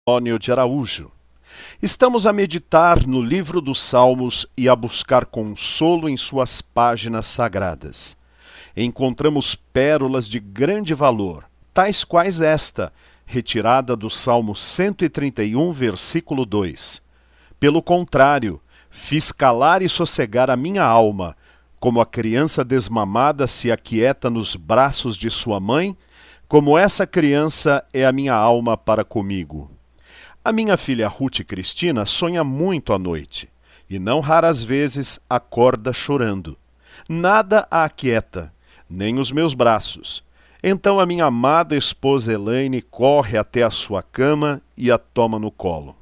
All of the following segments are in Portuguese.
Antônio de Araújo. Estamos a meditar no livro dos Salmos e a buscar consolo em suas páginas sagradas. Encontramos pérolas de grande valor, tais quais esta, retirada do Salmo 131, versículo 2. Pelo contrário, fiz calar e sossegar a minha alma, como a criança desmamada se aquieta nos braços de sua mãe, como essa criança é a minha alma para comigo. A minha filha Ruth Cristina sonha muito à noite, e não raras vezes acorda chorando. Nada a aquieta, nem os meus braços. Então a minha amada esposa Elaine corre até a sua cama e a toma no colo.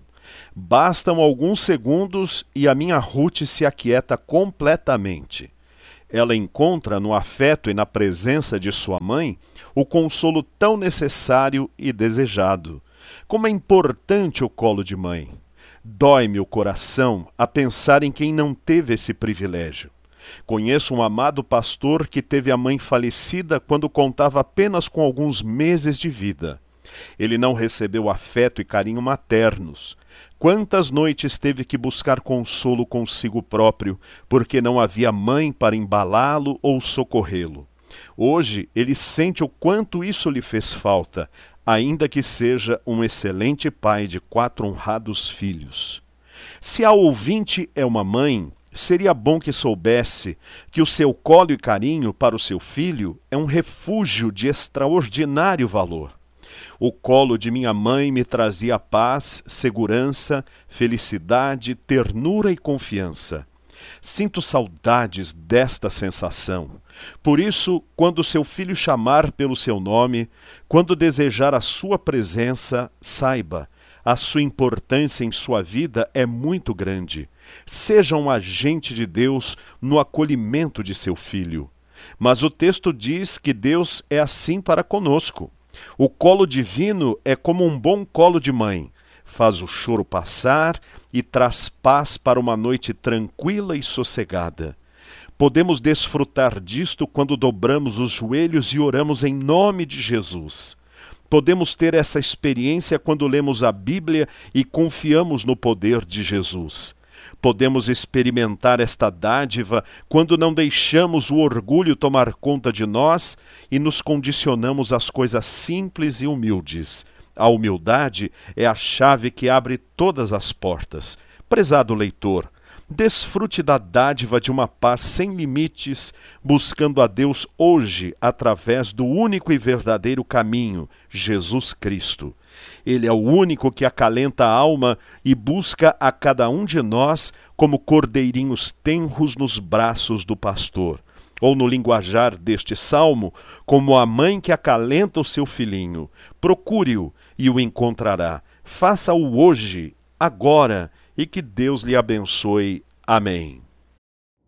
Bastam alguns segundos e a minha Ruth se aquieta completamente. Ela encontra no afeto e na presença de sua mãe o consolo tão necessário e desejado. Como é importante o colo de mãe. Dói-me o coração a pensar em quem não teve esse privilégio. Conheço um amado pastor que teve a mãe falecida quando contava apenas com alguns meses de vida. Ele não recebeu afeto e carinho maternos. Quantas noites teve que buscar consolo consigo próprio, porque não havia mãe para embalá-lo ou socorrê-lo. Hoje ele sente o quanto isso lhe fez falta, ainda que seja um excelente pai de 4 honrados filhos. Se a ouvinte é uma mãe, seria bom que soubesse que o seu colo e carinho para o seu filho é um refúgio de extraordinário valor. O colo de minha mãe me trazia paz, segurança, felicidade, ternura e confiança. Sinto saudades desta sensação. Por isso, quando seu filho chamar pelo seu nome, quando desejar a sua presença, saiba, a sua importância em sua vida é muito grande. Seja um agente de Deus no acolhimento de seu filho. Mas o texto diz que Deus é assim para conosco. O colo divino é como um bom colo de mãe. Faz o choro passar e traz paz para uma noite tranquila e sossegada. Podemos desfrutar disto quando dobramos os joelhos e oramos em nome de Jesus. Podemos ter essa experiência quando lemos a Bíblia e confiamos no poder de Jesus. Podemos experimentar esta dádiva quando não deixamos o orgulho tomar conta de nós e nos condicionamos às coisas simples e humildes. A humildade é a chave que abre todas as portas. Prezado leitor, desfrute da dádiva de uma paz sem limites, buscando a Deus hoje através do único e verdadeiro caminho, Jesus Cristo. Ele é o único que acalenta a alma e busca a cada um de nós como cordeirinhos tenros nos braços do pastor. Ou no linguajar deste salmo, como a mãe que acalenta o seu filhinho. Procure-o e o encontrará. Faça-o hoje, agora, e que Deus lhe abençoe. Amém.